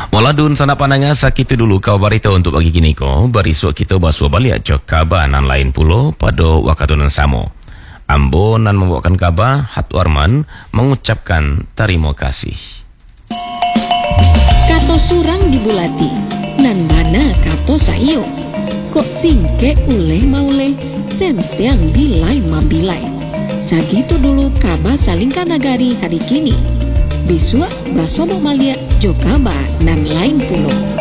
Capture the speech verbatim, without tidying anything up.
Waladun sana pananga sakit dulu kau barita untuk bagi kini ko barisuk kita basuh balik cok kabanan lain pulo pada wakatunan samo. Ambo nan membawakan kabar Hatu Arman mengucapkan terima kasih. Kato surang dibulati nan mana kato sayo kok singke uleh mauleh sentiang bilai mabilai. Sagitu dulu kabar salingkan nagari hari kini. Bisua basobo malia jokaba nan lain pulo.